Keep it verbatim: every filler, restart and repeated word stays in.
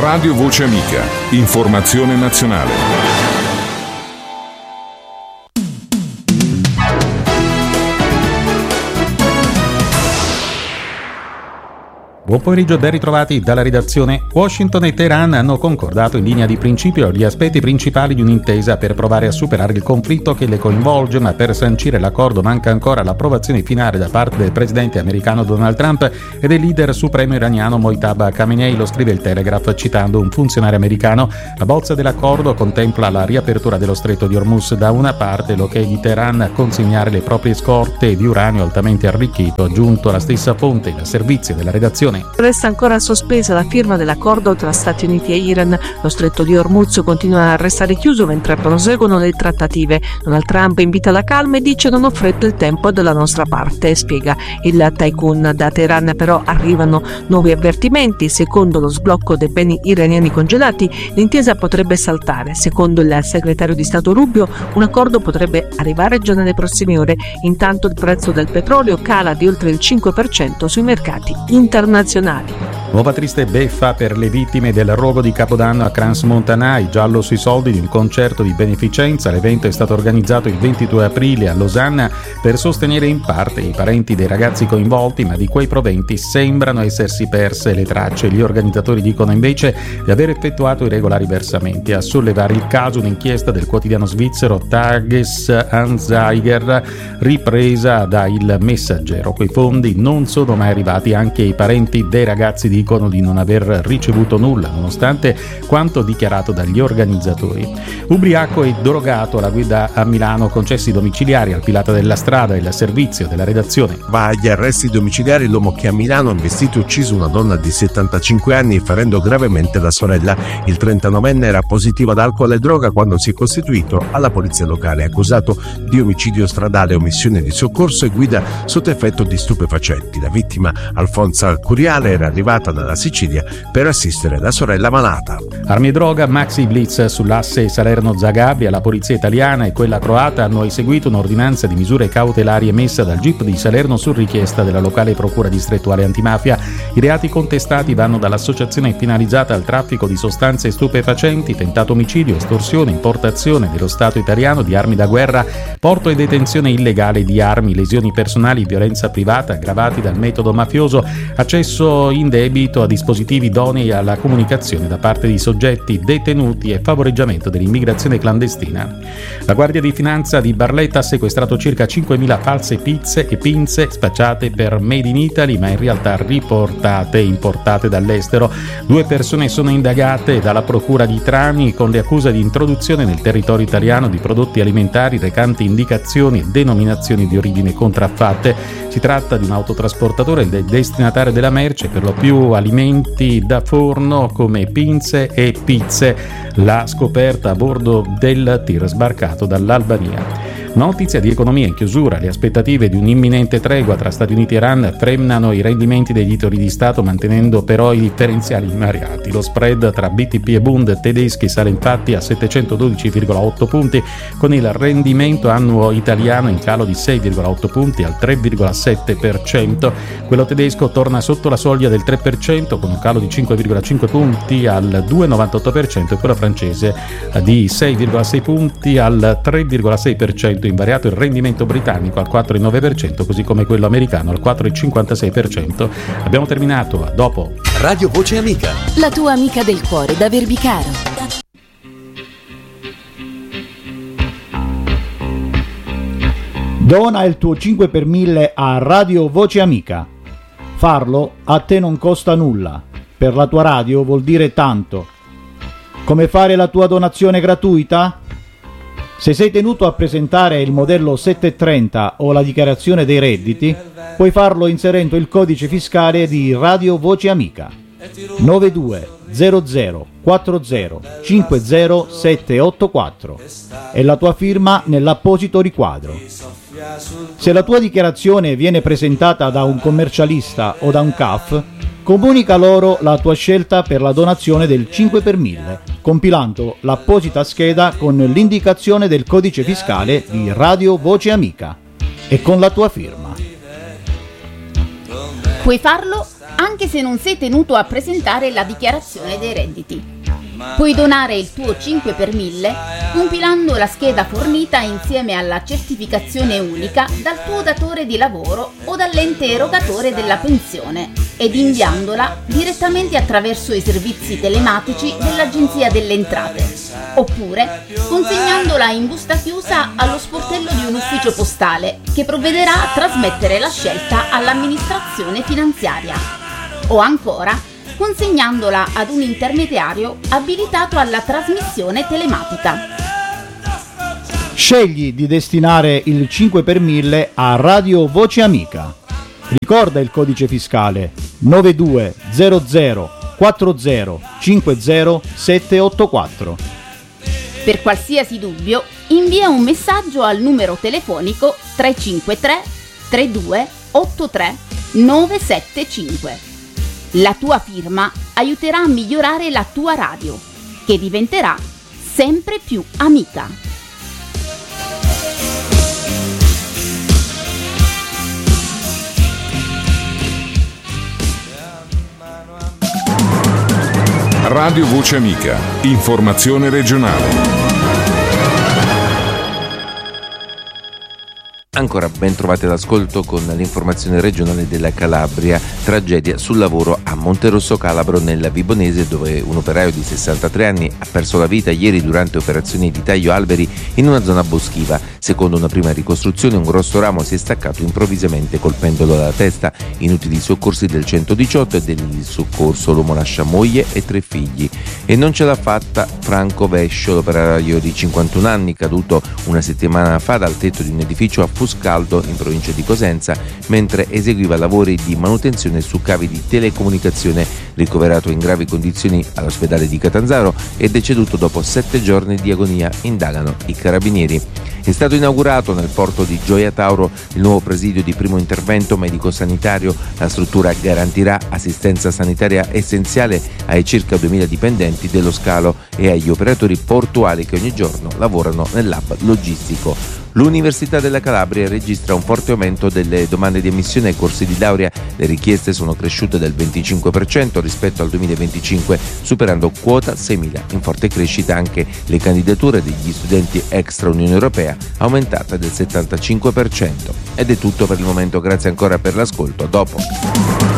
Radio Voce Amica. Informazione nazionale. Buon pomeriggio e ben ritrovati dalla redazione. Washington e Teheran hanno concordato in linea di principio gli aspetti principali di un'intesa per provare a superare il conflitto che le coinvolge, ma per sancire l'accordo manca ancora l'approvazione finale da parte del presidente americano Donald Trump e del leader supremo iraniano Mojtaba Khamenei, lo scrive il Telegraph citando un funzionario americano. La bozza dell'accordo contempla la riapertura dello stretto di Hormuz da una parte, l'ok di Teheran a consegnare le proprie scorte di uranio altamente arricchito, aggiunto alla stessa fonte il servizio della redazione. Resta ancora sospesa la firma dell'accordo tra Stati Uniti e Iran. Lo stretto di Hormuz continua a restare chiuso mentre proseguono le trattative. Donald Trump invita la calma e dice: non ho fretta, il tempo è dalla nostra parte, spiega il tycoon. Da Teheran però arrivano nuovi avvertimenti. Secondo lo sblocco dei beni iraniani congelati, l'intesa potrebbe saltare. Secondo il segretario di Stato Rubio, un accordo potrebbe arrivare già nelle prossime ore. Intanto il prezzo del petrolio cala di oltre il cinque per cento sui mercati internazionali. Nuova triste beffa per le vittime del rogo di Capodanno a Crans-Montana, giallo sui soldi di un concerto di beneficenza. L'evento è stato organizzato il ventidue aprile a Losanna per sostenere in parte i parenti dei ragazzi coinvolti, ma di quei proventi sembrano essersi perse le tracce. Gli organizzatori dicono invece di aver effettuato i regolari versamenti. A sollevare il caso un'inchiesta del quotidiano svizzero Tages-Anzeiger ripresa da Il Messaggero. Quei fondi non sono mai arrivati. Anche i parenti dei ragazzi dicono di non aver ricevuto nulla, nonostante quanto dichiarato dagli organizzatori. Ubriaco e drogato alla guida a Milano, concessi domiciliari al pilota della strada. Il servizio della redazione. Va agli arresti domiciliari l'uomo che a Milano ha investito e ucciso una donna di settantacinque anni ferendo gravemente la sorella. Il trentanovenne era positivo ad alcol e droga quando si è costituito alla polizia locale, accusato di omicidio stradale, omissione di soccorso e guida sotto effetto di stupefacenti. La vittima, Alfonso Curiale, era arrivata dalla Sicilia per assistere la sorella malata. Armi e droga, maxi blitz sull'asse Salerno-Zagabria. La polizia italiana e quella croata hanno eseguito un'ordinanza di misure cautelari emessa dal G I P di Salerno su richiesta della locale procura distrettuale antimafia. I reati contestati vanno dall'associazione finalizzata al traffico di sostanze stupefacenti, tentato omicidio, estorsione, importazione dello Stato italiano di armi da guerra, porto e detenzione illegale di armi, lesioni personali, violenza privata aggravati dal metodo mafioso, accesso indebito a dispositivi idonei alla comunicazione da parte di soggetti detenuti e favoreggiamento dell'immigrazione clandestina. La Guardia di Finanza di Barletta ha sequestrato circa cinquemila false pizze e pinze spacciate per Made in Italy, ma in realtà riportate e importate dall'estero. Due persone sono indagate dalla Procura di Trani con le accuse di introduzione nel territorio italiano di prodotti alimentari recanti indicazioni e denominazioni di origine contraffatte. Si tratta di un autotrasportatore e del destinatario della merce, per lo più alimenti da forno come pinze e pizze. La scoperta a bordo del tir sbarcato dall'Albania. Notizia di economia in chiusura. Le aspettative di un'imminente tregua tra Stati Uniti e Iran frenano i rendimenti dei titoli di Stato, mantenendo però i differenziali invariati. Lo spread tra B T P e Bund tedeschi sale infatti a settecentododici virgola otto punti, con il rendimento annuo italiano in calo di sei virgola otto punti al tre virgola sette per cento. Quello tedesco torna sotto la soglia del tre per cento con un calo di cinque virgola cinque punti al due virgola novantotto per cento e quello francese di sei virgola sei punti al tre virgola sei per cento. Invariato il rendimento britannico al quattro virgola nove per cento, così come quello americano al quattro virgola cinquantasei per cento. Abbiamo terminato, a dopo. Radio Voce Amica, la tua amica del cuore da Verbicaro. Dona il tuo cinque per mille a Radio Voce Amica. Farlo a te non costa nulla, per la tua radio vuol dire tanto. Come fare la tua donazione gratuita? Se sei tenuto a presentare il modello settecentotrenta o la dichiarazione dei redditi, puoi farlo inserendo il codice fiscale di Radio Voce Amica nove due zero zero quattro zero cinque zero sette otto quattro e la tua firma nell'apposito riquadro. Se la tua dichiarazione viene presentata da un commercialista o da un C A F, comunica loro la tua scelta per la donazione del cinque per mille, compilando l'apposita scheda con l'indicazione del codice fiscale di Radio Voce Amica e con la tua firma. Puoi farlo anche se non sei tenuto a presentare la dichiarazione dei redditi. Puoi donare il tuo cinque per mille compilando la scheda fornita insieme alla certificazione unica dal tuo datore di lavoro o dall'ente erogatore della pensione ed inviandola direttamente attraverso i servizi telematici dell'Agenzia delle Entrate, oppure consegnandola in busta chiusa allo sportello di un ufficio postale che provvederà a trasmettere la scelta all'amministrazione finanziaria, o ancora consegnandola ad un intermediario abilitato alla trasmissione telematica. Scegli di destinare il cinque per mille a Radio Voce Amica. Ricorda il codice fiscale nove due zero zero quattro zero cinque zero sette otto quattro. Per qualsiasi dubbio, invia un messaggio al numero telefonico tre cinque tre tre due otto tre nove sette cinque. La tua firma aiuterà a migliorare la tua radio, che diventerà sempre più amica. Radio Voce Amica, informazione regionale. Ancora ben trovate all'ascolto con l'informazione regionale della Calabria. Tragedia sul lavoro a Monterosso Calabro nella Vibonese, dove un operaio di sessantatré anni ha perso la vita ieri durante operazioni di taglio alberi in una zona boschiva. Secondo una prima ricostruzione, un grosso ramo si è staccato improvvisamente colpendolo alla testa. Inutili soccorsi del centodiciotto e del soccorso. L'uomo lascia moglie e tre figli. E non ce l'ha fatta Franco Vescio, l'operaio di cinquantuno anni, caduto una settimana fa dal tetto di un edificio a Fuscaldo in provincia di Cosenza mentre eseguiva lavori di manutenzione su cavi di telecomunicazione. Ricoverato in gravi condizioni all'ospedale di Catanzaro e deceduto dopo sette giorni di agonia, indagano i carabinieri. È stato inaugurato nel porto di Gioia Tauro il nuovo presidio di primo intervento medico-sanitario. La struttura garantirà assistenza sanitaria essenziale ai circa duemila dipendenti dello scalo e agli operatori portuali che ogni giorno lavorano nell'hub logistico. L'Università della Calabria registra un forte aumento delle domande di ammissione ai corsi di laurea. Le richieste sono cresciute del venticinque per cento rispetto al duemilaventicinque, superando quota seimila. In forte crescita anche le candidature degli studenti extra Unione Europea, aumentate del settantacinque per cento. Ed è tutto per il momento, grazie ancora per l'ascolto. A dopo.